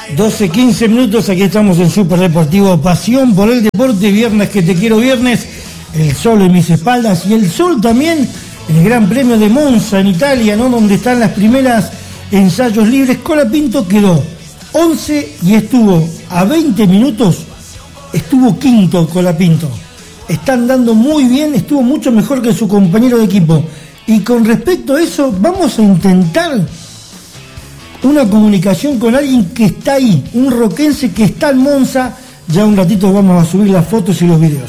12:15 minutos, aquí estamos en Super Deportivo, pasión por el deporte, viernes que te quiero viernes, el sol en mis espaldas y el sol también en el Gran Premio de Monza en Italia, ¿no? Donde están las primeras ensayos libres. Colapinto quedó 11 y estuvo a 20 minutos, estuvo quinto Colapinto. Está andando muy bien, estuvo mucho mejor que su compañero de equipo. Y con respecto a eso, vamos a intentar una comunicación con alguien que está ahí, un roquense que está en Monza. Ya un ratito vamos a subir las fotos y los videos.